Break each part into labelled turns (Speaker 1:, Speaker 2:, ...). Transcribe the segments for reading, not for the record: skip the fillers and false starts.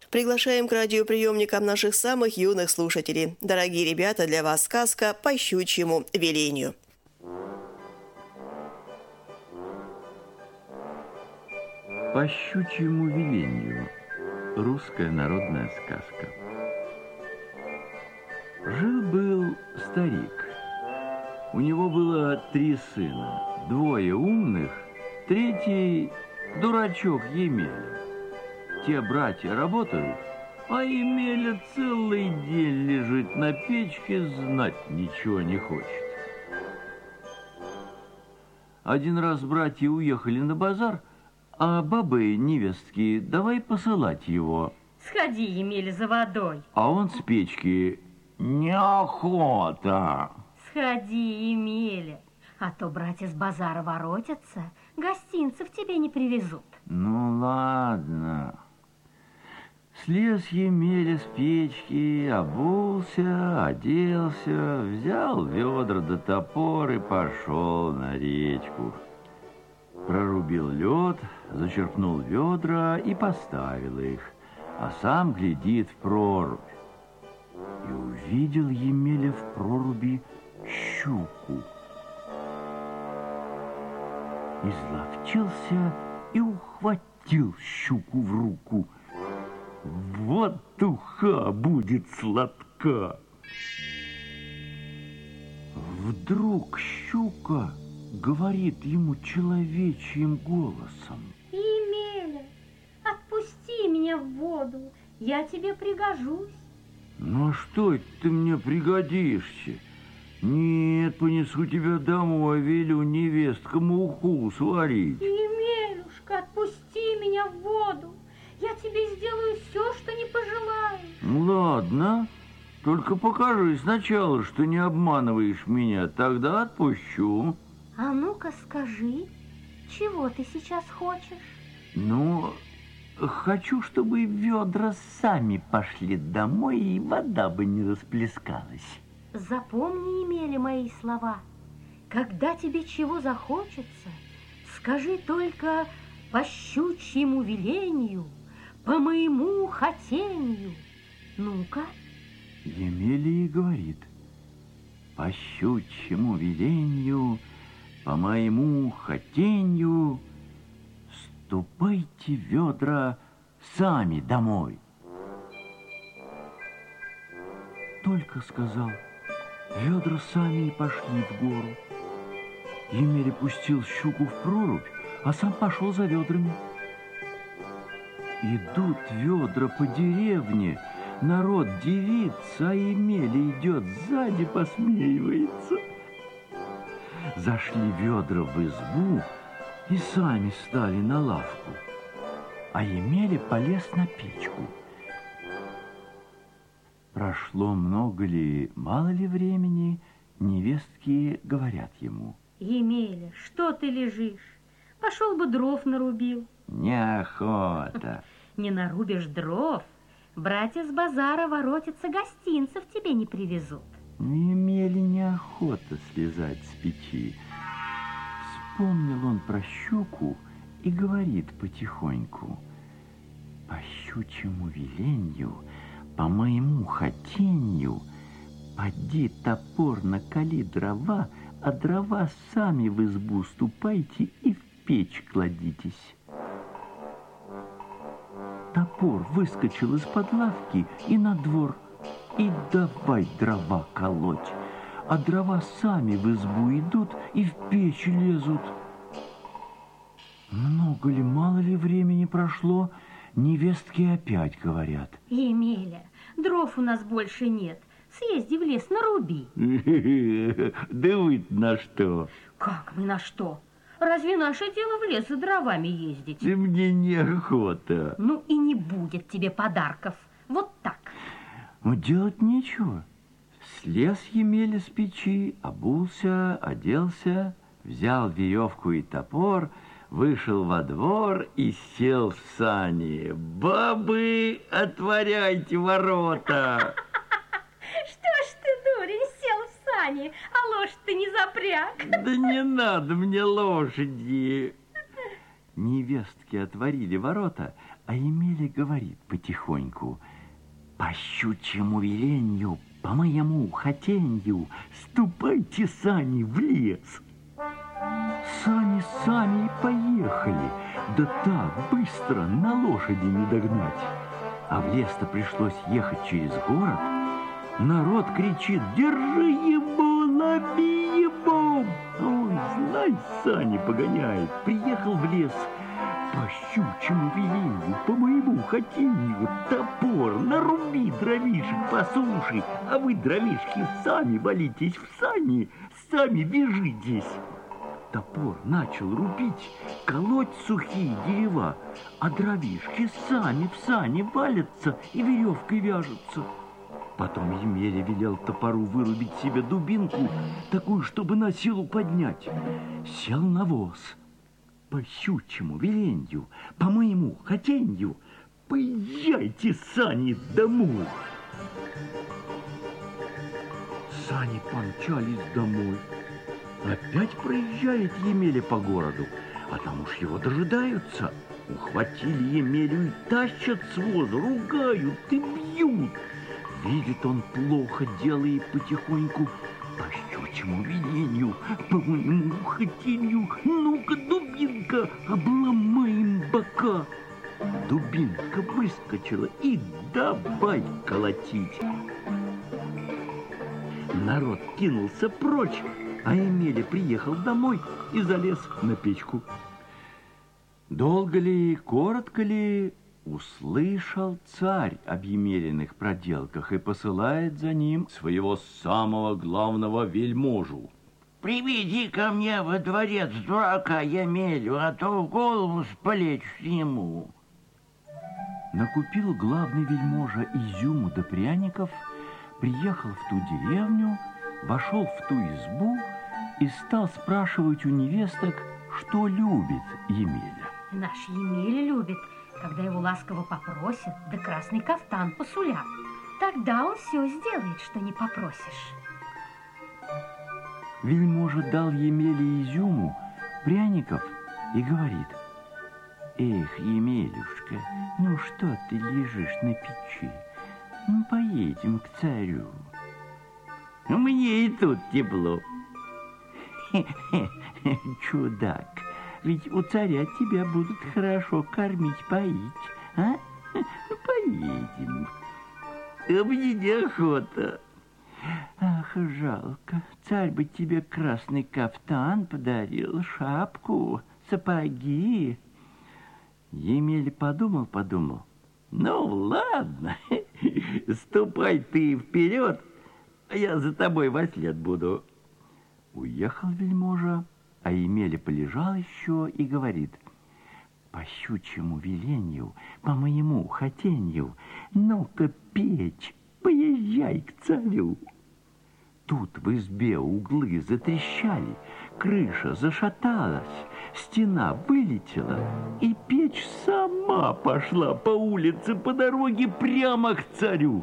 Speaker 1: Приглашаем к радиоприемникам наших самых юных слушателей. Дорогие ребята, для вас сказка «По щучьему велению».
Speaker 2: По щучьему велению. Русская народная сказка. Жил-был старик. У него было 3 сына. 2 умных, 3 дурачок Емеля. Те братья работают, а Емеля целый день лежит на печке, знать ничего не хочет. Один раз братья уехали на базар, а бабы невестки давай посылать его.
Speaker 3: Сходи, Емеля, за водой.
Speaker 2: А он с печки: неохота.
Speaker 3: Сходи, Емеля, а то братья с базара воротятся, гостинцев тебе не привезут.
Speaker 2: Ну ладно. Слез Емеля с печки, обулся, оделся, взял ведра да топор и пошел на речку. Прорубил лед, зачерпнул ведра и поставил их, а сам глядит в прорубь. И увидел Емеля в проруби щуку. Изловчился и ухватил щуку в руку. Вот уха будет сладка. Вдруг щука говорит ему человечьим голосом:
Speaker 3: Емеля, отпусти меня в воду, я тебе пригожусь.
Speaker 2: Ну что это ты мне пригодишься? Нет, понесу тебя домой, велю невесткам уху сварить.
Speaker 3: Емелюшка, отпусти меня в воду, я тебе сделаю все, что не пожелаешь.
Speaker 2: Ладно, только покажи сначала, что не обманываешь меня, тогда отпущу.
Speaker 3: А ну-ка скажи, чего ты сейчас хочешь?
Speaker 2: Ну, хочу, чтобы ведра сами пошли домой, и вода бы не расплескалась.
Speaker 3: Запомни, Емеля, мои слова. Когда тебе чего захочется, скажи только по щучьему велению, по моему хотению. Ну-ка.
Speaker 2: Емеля и говорит: по щучьему велению, по моему хотению, ступайте ведра сами домой. Только сказал, ведра сами и пошли в гору. Емеля пустил щуку в прорубь, а сам пошел за ведрами. Идут ведра по деревне, народ дивится, а Емеля идет сзади, посмеивается. Зашли ведра в избу и сами стали на лавку, а Емеля полез на печку. Прошло много ли, мало ли времени, невестки говорят ему:
Speaker 3: Емеля, что ты лежишь? Пошел бы дров нарубил.
Speaker 2: неохота.
Speaker 3: Не нарубишь дров, братья с базара воротятся, гостинцев тебе не привезут.
Speaker 2: Емеле неохота слезать с печи. Вспомнил он про щуку и говорит потихоньку: по щучьему веленью, по моему хотенью, поди топор накали дрова, а дрова сами в избу ступайте и в печь кладитесь. Топор выскочил из-под лавки и на двор, и давай дрова колоть, а дрова сами в избу идут и в печь лезут. Много ли, мало ли времени прошло, невестки опять говорят:
Speaker 3: Емеля, дров у нас больше нет, съезди в лес, наруби.
Speaker 2: Да вы на что?
Speaker 3: Как мы на что? Разве наше дело в лес за дровами ездить?
Speaker 2: Да мне неохота.
Speaker 3: Ну и не будет тебе подарков. Вот так.
Speaker 2: Но делать нечего. Слез Емеля с печи, обулся, оделся, взял веревку и топор, вышел во двор и сел в сани. Бабы, отворяйте ворота!
Speaker 3: Что ж ты, дурень, сел в сани, а лошадь ты не запряг?
Speaker 2: Да не надо мне лошади. Невестки отворили ворота, а Емеля говорит потихоньку: «По щучьему веленью, по моему хотенью, ступайте сани в лес». Сани сами и поехали, да так быстро на лошади не догнать. А в лес-то пришлось ехать через город. Народ кричит: «Держи его, лови его!» А он, знай, сани погоняет. Приехал в лес. По щучьему веленью, по моему хотенью, топор, наруби дровишек по суше, а вы, дровишки, сами валитесь в сани, сами вяжитесь. Топор начал рубить, колоть сухие дерева, а дровишки сами в сани валятся и веревкой вяжутся. Потом Емеля велел топору вырубить себе дубинку, такую, чтобы на силу поднять. Сел на воз. По щучьему веленью, по моему хотенью, поезжайте, сани, домой. Сани помчались домой. Опять проезжает Емеля по городу, а там уж его дожидаются. Ухватили Емелю и тащат с воза, ругают и бьют. Видит он плохо, делает потихоньку: «По щучьему веленью, по моему хотенью, ну-ка, дубинка, обломаем бока». Дубинка выскочила и давай колотить. Народ кинулся прочь, а Емеля приехал домой и залез на печку. Долго ли, коротко ли, услышал царь об Емелиных проделках и посылает за ним своего самого главного вельможу.
Speaker 4: «Приведи ко мне во дворец дурака Емелю, а то в голову сполечь ему».
Speaker 2: Накупил главный вельможа изюму да пряников, приехал в ту деревню, вошел в ту избу и стал спрашивать у невесток, что любит Емеля.
Speaker 3: Наш Емеля любит, когда его ласково попросят, да красный кафтан посулят. Тогда он все сделает, что не попросишь.
Speaker 2: Вельможа дал Емеле изюму, пряников и говорит: «Эх, Емелюшка, ну что ты лежишь на печи? Ну, поедем к царю».
Speaker 4: «Мне и тут тепло».
Speaker 2: Чудак, ведь у царя тебя будут хорошо кормить, поить, а? Ну, поедем.
Speaker 4: А мне неохота.
Speaker 2: Ах, жалко. Царь бы тебе красный кафтан подарил, шапку, сапоги. Емеля подумал.
Speaker 4: Ну, ладно, ступай ты вперед, а я за тобой вослед буду.
Speaker 2: Уехал вельможа, а Емеля полежал еще и говорит: «По щучьему веленью, по моему хотенью, ну-ка, печь, поезжай к царю». Тут в избе углы затрещали, крыша зашаталась, стена вылетела, и печь сама пошла по улице, по дороге прямо к царю.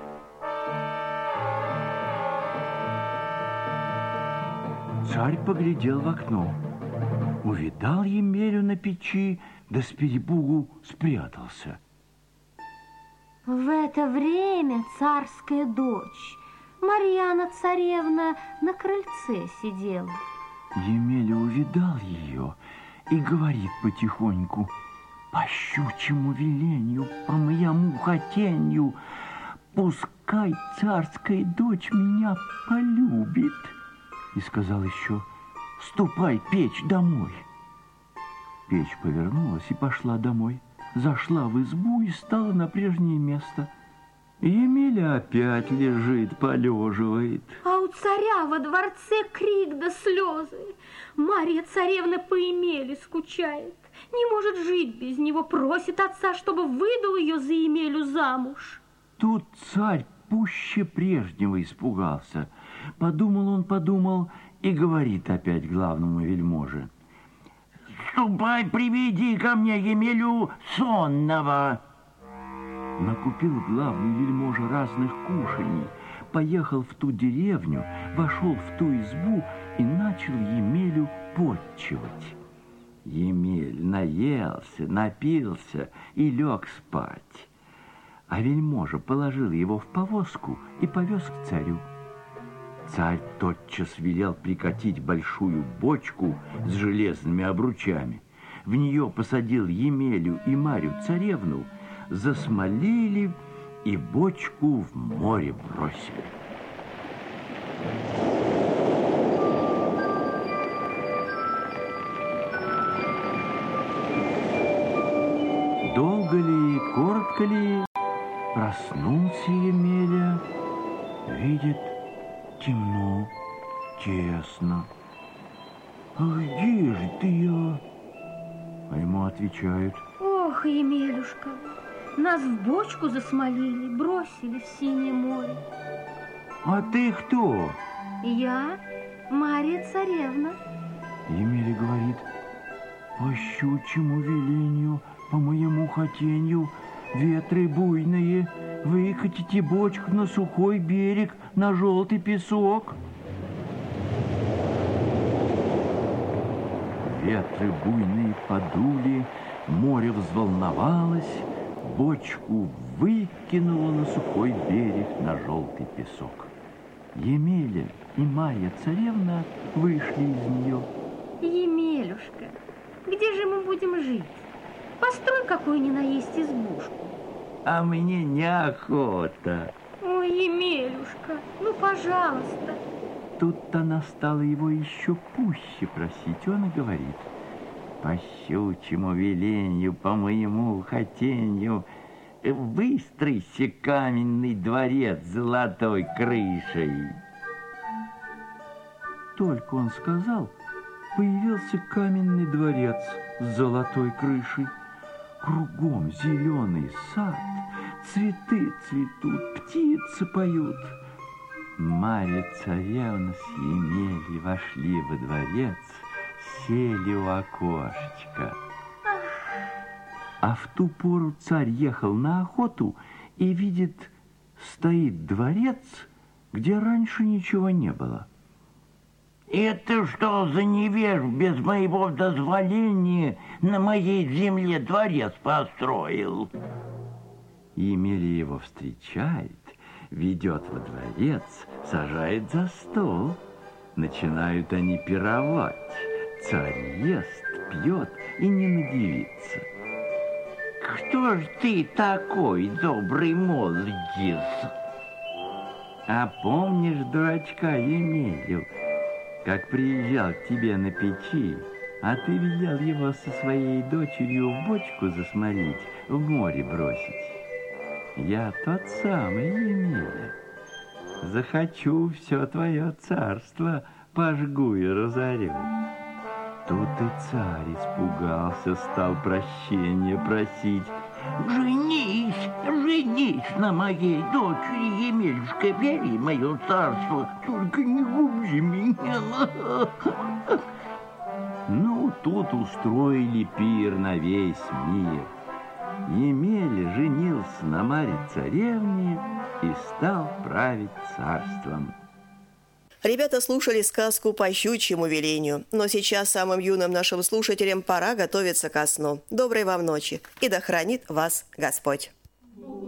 Speaker 2: Царь поглядел в окно, увидал Емелю на печи, да с перепугу спрятался.
Speaker 3: В это время царская дочь, Марьяна царевна, на крыльце сидела.
Speaker 2: Емеля увидал ее и говорит потихоньку: «По щучьему веленью, по моему хотенью, пускай царская дочь меня полюбит». И сказал еще: «Ступай, печь, домой». Печь повернулась и пошла домой, зашла в избу и стала на прежнее место. Емеля опять лежит, полеживает.
Speaker 3: А у царя во дворце крик да слезы. Марья царевна по Емеле скучает, не может жить без него, просит отца, чтобы выдал ее за Емелю замуж.
Speaker 2: Тут царь пуще прежнего испугался. Подумал и говорит опять главному вельможе:
Speaker 4: «Ступай, приведи ко мне Емелю сонного».
Speaker 2: Накупил главный вельможа разных кушаний, поехал в ту деревню, вошел в ту избу и начал Емелю потчевать. Емель наелся, напился и лег спать. А вельможа положил его в повозку и повез к царю. Царь тотчас велел прикатить большую бочку с железными обручами. В нее посадил Емелю и Марью царевну, засмолили и бочку в море бросили. Долго ли, коротко ли, проснулся Емеля, видит, темно, тесно. «А где же ты я?» А ему отвечают:
Speaker 3: Ох, Емелюшка, нас в бочку засмолили, бросили в синее море.
Speaker 2: «А ты кто?»
Speaker 3: Я Мария царевна.
Speaker 2: Емеля говорит: по щучьему велению, по моему хотенью, ветры буйные, выкатите бочку на сухой берег, на желтый песок. Ветры буйные подули, море взволновалось, бочку выкинуло на сухой берег, на желтый песок. Емеля и Марья царевна вышли из нее.
Speaker 3: Емелюшка, где же мы будем жить? Построй какую ни наесть избушку.
Speaker 2: А мне неохота.
Speaker 3: Ой, Емелюшка, ну, пожалуйста.
Speaker 2: Тут она стала его еще пуще просить. Он и говорит: по щучьему велению, по моему хотенью, выстройся каменный дворец с золотой крышей. Только он сказал, появился каменный дворец с золотой крышей. Кругом зеленый сад, цветы цветут, птицы поют. Марья царевна с Емелей вошли во дворец, сели у окошечка. А в ту пору царь ехал на охоту и видит, стоит дворец, где раньше ничего не было. «Это что за невеж без моего дозволения на моей земле дворец построил?» Емеля его встречает, ведет во дворец, сажает за стол. Начинают они пировать. Царь ест, пьет и не надивится. «Кто ж ты такой, добрый молодец?» «А помнишь дурачка Емелю, как приезжал к тебе на печи, а ты велел его со своей дочерью в бочку засмолить, в море бросить? Я тот самый Емеля. Захочу все твое царство, пожгу и разорю». Тут и царь испугался, стал прощения просить. «Женись, женись на моей дочери, Емелюшка, бери мое царство, только не губи меня». Ну, тут устроили пир на весь мир. Емеля женился на Марье царевне и стал править царством.
Speaker 1: Ребята слушали сказку по щучьему велению, но сейчас самым юным нашим слушателям пора готовиться ко сну. Доброй вам ночи, и да хранит вас Господь!